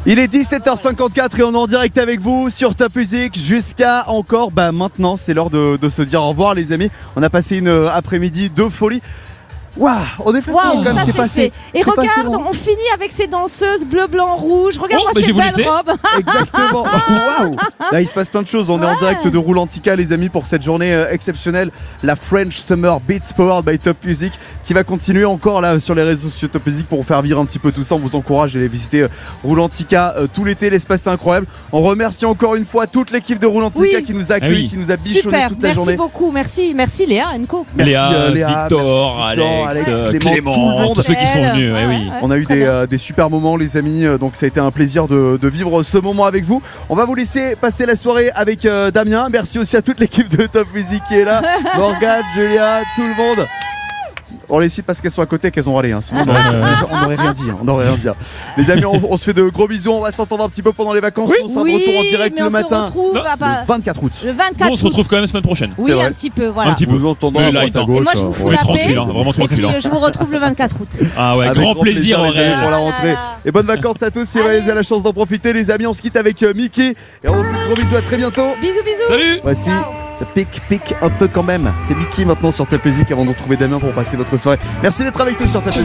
Il est 17h54 et on est en direct avec vous sur Top Music jusqu'à encore maintenant. C'est l'heure de se dire au revoir les amis. On a passé une après-midi de folie. Waouh, on est fatigué quand même, c'est passé. Et regarde, on finit avec ces danseuses bleu, blanc, rouge. Regarde-moi ces belles robes. Exactement. Waouh. Là, il se passe plein de choses. On est en direct de Roulantica, les amis, pour cette journée exceptionnelle. La French Summer Beats Powered by Top Music qui va continuer encore là sur les réseaux sociaux Top Music pour vous faire vivre un petit peu tout ça. On vous encourage à aller visiter Roulantica tout l'été. L'espace est incroyable. On remercie encore une fois toute l'équipe de Roulantica qui nous a accueillis, qui nous a bichonné toute la journée. Merci beaucoup. Merci Léa Enco. Léa, Victor, Alex, Clément, tous ceux qui sont venus. On a eu des super moments les amis, donc ça a été un plaisir de vivre ce moment avec vous. On va vous laisser passer la soirée avec Damien. Merci aussi à toute l'équipe de Top Music qui est là, Morgane, Julia, tout le monde. On les cite parce qu'elles sont à côté, qu'elles ont râlé, sinon on n'aurait rien dit. Les amis, on se fait de gros bisous. On va s'entendre un petit peu pendant les vacances. On sera de retour en direct le matin, le 24 août. On se retrouve quand même semaine prochaine. Oui, un petit peu, voilà. Un petit peu. Nous entendons à droite, à gauche. Et moi, je vous fous la paix. Tranquille, vraiment tranquille. Et puis, je vous retrouve le 24 août. Ah ouais, grand plaisir les amis, pour la rentrée. Et bonnes vacances à tous. Si vous avez la chance d'en profiter, les amis, on se quitte avec Mickey. Et on vous fait de gros bisous. À très bientôt. Bisous. Salut. Voici. Ça pique un peu quand même. C'est Mickey maintenant sur Top Music avant de retrouver Damien pour passer votre soirée. Merci d'être avec nous sur Top Music.